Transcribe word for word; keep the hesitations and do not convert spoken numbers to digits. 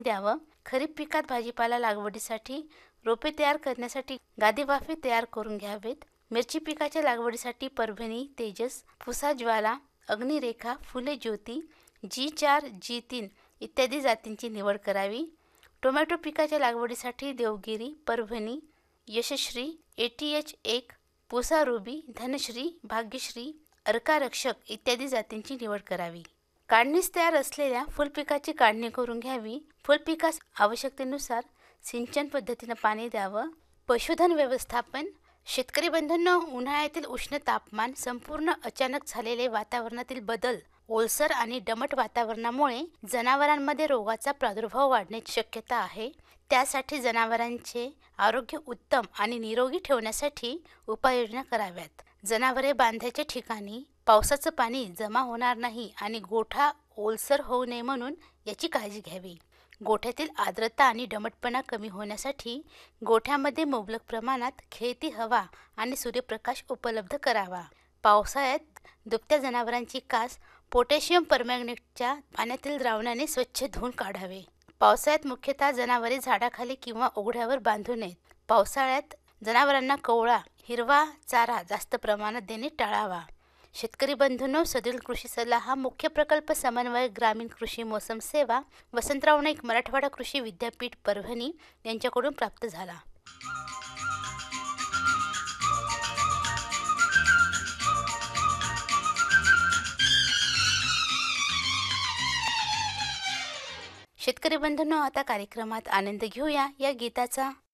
द्यावं। खरीप पिकात भाजीपाला लागवडीसाठी रोपे तयार करण्यासाठी गादी वाफे तयार करून घ्यावेत। मिरची पिकाच्या लागवडीसाठी परभणी तेजस, पुसा ज्वाला, अग्निरेखा, फुले ज्योती, जी चार, जी तीन इत्यादी जातींची निवड करावी। टोमॅटो पिकाच्या लागवडीसाठी देवगिरी, परभणी, यशश्री, एटीएच एक, पुसा रुबी, धनश्री, भाग्यश्री, अर्कारक्षक इत्यादी जातींची निवड करावी। काढणीस तयार असलेल्या फुलपिकाची काढणी करून घ्यावी। फुलपिकास आवश्यकतेनुसार सिंचन पद्धतीनं पाणी द्यावं। पशुधन व्यवस्थापन। शेतकरी बंधूंनो, उन्हाळ्यातील उष्ण तापमान, संपूर्ण अचानक झालेले वातावरणातील बदल, ओलसर आणि दमट वातावरणामुळे जनावरांमध्ये रोगाचा प्रादुर्भाव वाढण्याची शक्यता आहे। त्यासाठी जनावरांचे आरोग्य उत्तम आणि निरोगी ठेवण्यासाठी उपाययोजना कराव्यात। जनावरे बांधायच्या ठिकाणी पावसाचं पाणी जमा होणार नाही आणि गोठा ओलसर होऊ नये म्हणून याची काळजी घ्यावी। गोठ्यातील आर्द्रता आणि दमटपणा कमी होण्यासाठी गोठ्यामध्ये मुबलक प्रमाणात खेळती हवा आणि सूर्यप्रकाश उपलब्ध करावा। पावसाळ्यात दुभत्या जनावरांची कास पोटॅशियम परमॅंगनेटच्या पाण्यातील द्रावणाने स्वच्छ धुवून काढावे। पावसाळ्यात मुख्यतः जनावरे झाडाखाली किंवा उघड्यावर बांधू नयेत। पावसाळ्यात जनावरांना कोवळा हिरवा चारा जास्त प्रमाणात देणे टाळावा। शेतकरी बंधूंनो, सदरील कृषी सल्ला हा मुख्य प्रकल्प समन्वयक ग्रामीण कृषी मोसम सेवा वसंतराव नाईक मराठवाडा कृषी विद्यापीठ परभणी यांच्याकडून प्राप्त झाला। शेतकरी बंधूंनो, आता कार्यक्रमात आनंद घेऊया या गीताचा।